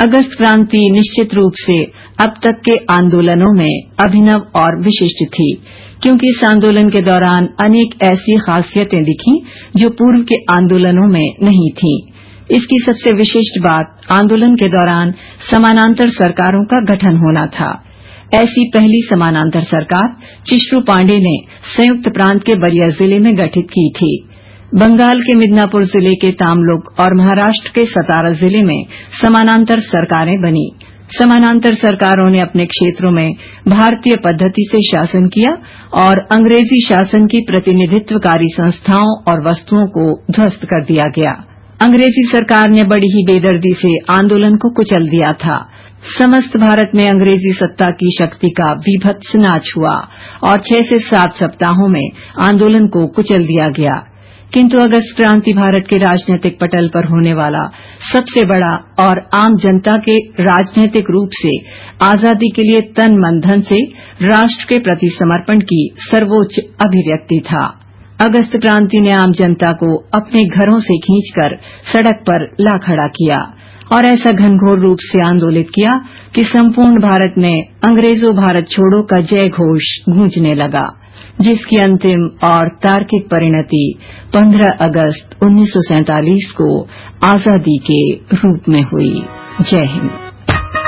अगस्त क्रांति निश्चित रूप से अब तक के आंदोलनों में अभिनव और विशिष्ट थी, क्योंकि इस आंदोलन के दौरान अनेक ऐसी खासियतें दिखीं जो पूर्व के आंदोलनों में नहीं थीं। इसकी सबसे विशिष्ट बात आंदोलन के दौरान समानांतर सरकारों का गठन होना था। ऐसी पहली समानांतर सरकार चिश्रू पांडे ने संयुक्त प्रांत के बलिया जिले में गठित की थी। बंगाल के मिदनापुर जिले के तामलुक और महाराष्ट्र के सतारा जिले में समानांतर सरकारें बनी। समानांतर सरकारों ने अपने क्षेत्रों में भारतीय पद्धति से शासन किया और अंग्रेजी शासन की प्रतिनिधित्वकारी संस्थाओं और वस्तुओं को ध्वस्त कर दिया गया। अंग्रेजी सरकार ने बड़ी ही बेदर्दी से आंदोलन को कुचल दिया था। समस्त भारत में अंग्रेजी सत्ता की शक्ति का बीभत्स नाच हुआ और 6 से 7 सप्ताहों में आंदोलन को कुचल दिया गया। किंतु अगस्त क्रांति भारत के राजनीतिक पटल पर होने वाला सबसे बड़ा और आम जनता के राजनीतिक रूप से आजादी के लिए तन मन धन से राष्ट्र के प्रति समर्पण की सर्वोच्च अभिव्यक्ति था। अगस्त क्रांति ने आम जनता को अपने घरों से खींचकर सड़क पर ला खड़ा किया और ऐसा घनघोर रूप से आंदोलित किया कि संपूर्ण भारत में अंग्रेजों भारत छोड़ो का जय घोष गूंजने लगा, जिसकी अंतिम और तार्किक परिणति 15 अगस्त 1947 को आजादी के रूप में हुई। जय हिंद।